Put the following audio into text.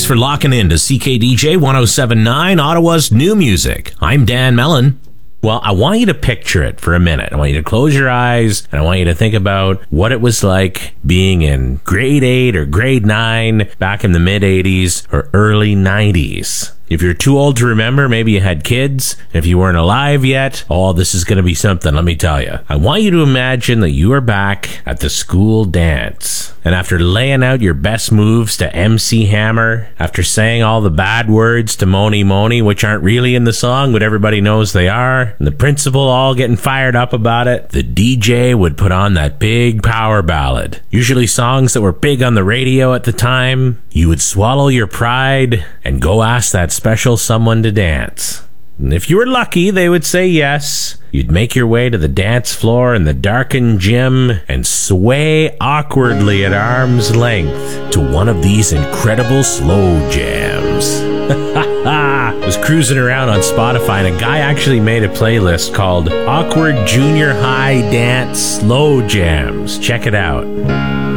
Thanks for locking in to CKDJ 1079, Ottawa's new music. I'm Dan Mellon. Well, I want you to picture it for a minute. I want you to close your eyes, and I want you to think about what it was like being in grade 8 or grade 9 back in the mid-80s or early 90s. If you're too old to remember, maybe you had kids. If you weren't alive yet, oh, this is going to be something, let me tell you. I want you to imagine that you are back at the school dance. And after laying out your best moves to MC Hammer, after saying all the bad words to Moni Moni, which aren't really in the song, but everybody knows they are, and the principal all getting fired up about it, the DJ would put on that big power ballad. Usually songs that were big on the radio at the time. You would swallow your pride and go ask that special someone to dance. And if you were lucky, they would say yes. You'd make your way to the dance floor in the darkened gym and sway awkwardly at arm's length to one of these incredible slow jams. I was cruising around on Spotify and a guy actually made a playlist called Awkward Junior High Dance Slow Jams. Check it out.